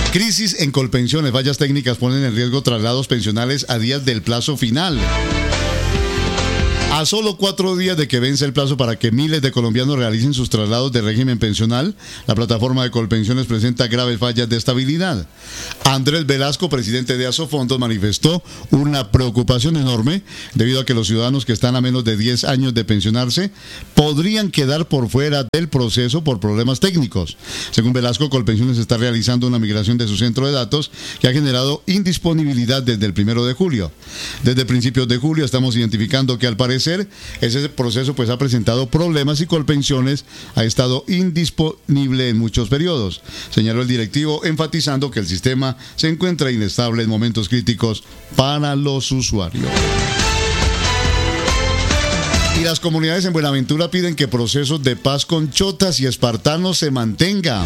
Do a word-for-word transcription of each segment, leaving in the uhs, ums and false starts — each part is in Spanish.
Crisis en Colpensiones. Fallas técnicas ponen en riesgo traslados pensionales a días del plazo final. A solo cuatro días de que vence el plazo para que miles de colombianos realicen sus traslados de régimen pensional, la plataforma de Colpensiones presenta graves fallas de estabilidad. Andrés Velasco, presidente de Asofondos, manifestó una preocupación enorme debido a que los ciudadanos que están a menos de diez años de pensionarse podrían quedar por fuera del proceso por problemas técnicos. Según Velasco, Colpensiones está realizando una migración de su centro de datos que ha generado indisponibilidad desde el primero de julio. Desde principios de julio estamos identificando que al parecer ese proceso pues ha presentado problemas y Colpensiones ha estado indisponible en muchos periodos, señaló el directivo, enfatizando que el sistema se encuentra inestable en momentos críticos para los usuarios. Y las comunidades en Buenaventura piden que procesos de paz con chotas y espartanos se mantengan.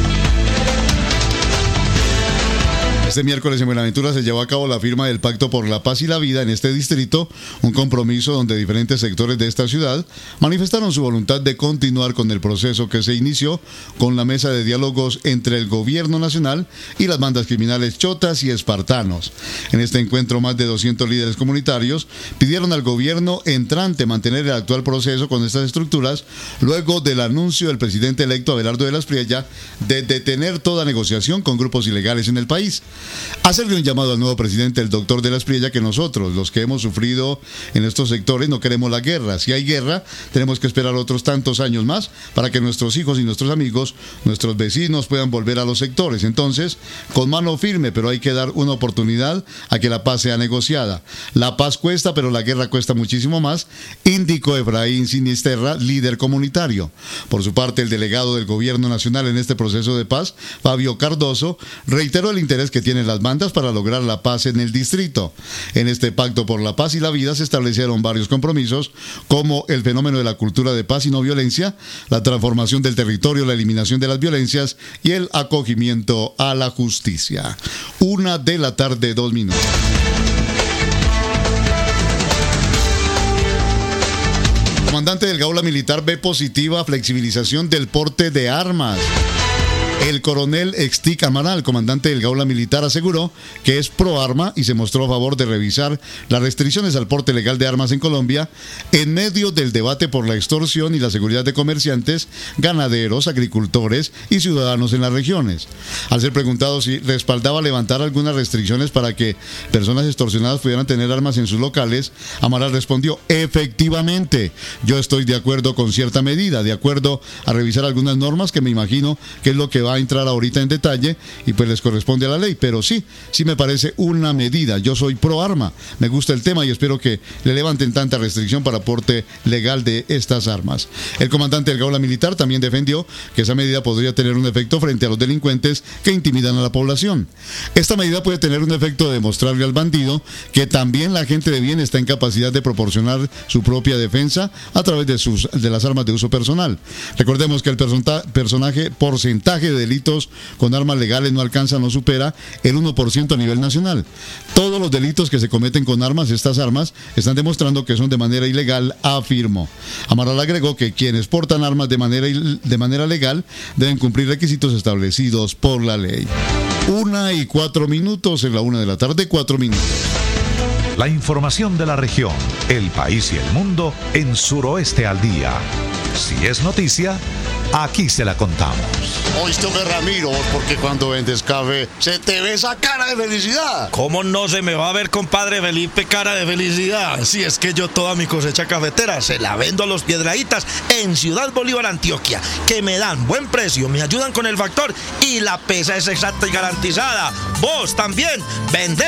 Este miércoles en Buenaventura se llevó a cabo la firma del Pacto por la Paz y la Vida en este distrito, un compromiso donde diferentes sectores de esta ciudad manifestaron su voluntad de continuar con el proceso que se inició con la mesa de diálogos entre el gobierno nacional y las bandas criminales chotas y espartanos. En este encuentro, más de doscientos líderes comunitarios pidieron al gobierno entrante mantener el actual proceso con estas estructuras, luego del anuncio del presidente electo Abelardo de la Espriella de detener toda negociación con grupos ilegales en el país. Hacerle un llamado al nuevo presidente, el doctor de la Espriella, que nosotros, los que hemos sufrido en estos sectores, no queremos la guerra. Si hay guerra, tenemos que esperar otros tantos años más para que nuestros hijos y nuestros amigos, nuestros vecinos puedan volver a los sectores. Entonces, con mano firme, pero hay que dar una oportunidad a que la paz sea negociada. La paz cuesta, pero la guerra cuesta muchísimo más, indicó Efraín Sinisterra, líder comunitario. Por su parte, el delegado del gobierno nacional en este proceso de paz, Fabio Cardoso, reiteró el interés que tienen las bandas para lograr la paz en el distrito. En este Pacto por la Paz y la Vida se establecieron varios compromisos, como el fenómeno de la cultura de paz y no violencia, la transformación del territorio, la eliminación de las violencias y el acogimiento a la justicia. Una de la tarde, dos minutos. El comandante del Gaula Militar ve positiva flexibilización del porte de armas. El coronel Extic Amaral, comandante del Gaula Militar, aseguró que es pro arma y se mostró a favor de revisar las restricciones al porte legal de armas en Colombia en medio del debate por la extorsión y la seguridad de comerciantes, ganaderos, agricultores y ciudadanos en las regiones. Al ser preguntado si respaldaba levantar algunas restricciones para que personas extorsionadas pudieran tener armas en sus locales, Amaral respondió: efectivamente, yo estoy de acuerdo con cierta medida, de acuerdo a revisar algunas normas que me imagino que es lo que va a entrar ahorita en detalle y pues les corresponde a la ley, pero sí, sí me parece una medida. Yo soy pro arma, me gusta el tema y espero que le levanten tanta restricción para porte legal de estas armas. El comandante del Gaula Militar también defendió que esa medida podría tener un efecto frente a los delincuentes que intimidan a la población. Esta medida puede tener un efecto de demostrarle al bandido que también la gente de bien está en capacidad de proporcionar su propia defensa a través de, sus, de las armas de uso personal. Recordemos que el personaje, porcentaje de delitos con armas legales no alcanza, no supera el uno por ciento a nivel nacional. Todos los delitos que se cometen con armas, estas armas, están demostrando que son de manera ilegal, afirmó. Amaral agregó que quienes portan armas de manera, de manera legal deben cumplir requisitos establecidos por la ley. Una y cuatro minutos, en la una de la tarde, cuatro minutos. La información de la región, el país y el mundo en Suroeste al Día. Si es noticia, aquí se la contamos. Oíste, Ramiro, porque cuando vendes café se te ve esa cara de felicidad. ¿Cómo no se me va a ver, compadre Felipe, cara de felicidad? Si es que yo toda mi cosecha cafetera se la vendo a los Piedrahítas en Ciudad Bolívar, Antioquia, que me dan buen precio, me ayudan con el factor y la pesa es exacta y garantizada. Vos también, vende